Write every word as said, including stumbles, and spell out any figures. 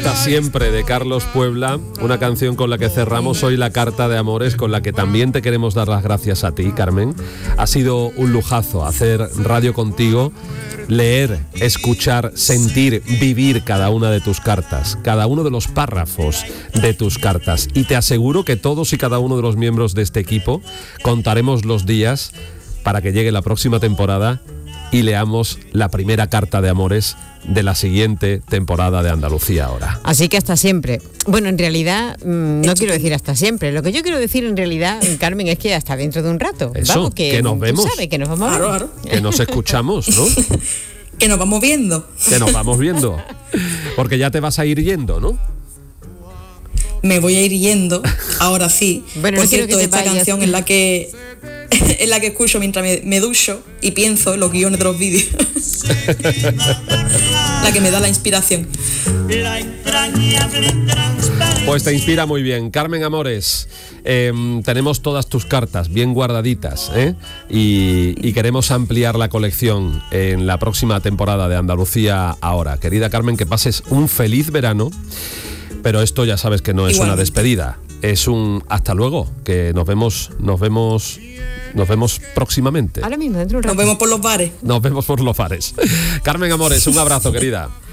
Hasta siempre, de Carlos Puebla, una canción con la que cerramos hoy la carta de amores, con la que también te queremos dar las gracias a ti, Carmen. Ha sido un lujazo hacer radio contigo, leer, escuchar, sentir, vivir cada una de tus cartas, cada uno de los párrafos de tus cartas. Y te aseguro que todos y cada uno de los miembros de este equipo contaremos los días para que llegue la próxima temporada y leamos la primera carta de amores de la siguiente temporada de Andalucía Ahora. Así que hasta siempre. Bueno, en realidad, mmm, no quiero decir hasta siempre. Lo que yo quiero decir en realidad, Carmen, es que hasta dentro de un rato. Eso, vamos, que, que nos vemos. ¿Sabe? Que nos vamos claro, a ver. claro. Que nos escuchamos, ¿no? Que nos vamos viendo. Que nos vamos viendo. Porque ya te vas a ir yendo, ¿no? Me voy a ir yendo, ahora sí. Bueno, Por no quiero cierto, que te esta vayas. canción es la que es la que escucho mientras me, me ducho y pienso en los guiones de los vídeos. La que me da la inspiración. Pues te inspira muy bien. Carmen Amores, eh, tenemos todas tus cartas bien guardaditas, ¿eh? y, y queremos ampliar la colección en la próxima temporada de Andalucía Ahora. Querida Carmen, que pases un feliz verano, pero esto ya sabes que no es Igualmente. una despedida, es un hasta luego, que nos vemos, nos vemos, nos vemos próximamente. Ahora mismo, dentro de un rato. Nos vemos por los bares. Nos vemos por los bares. Carmen Amores, un abrazo, querida.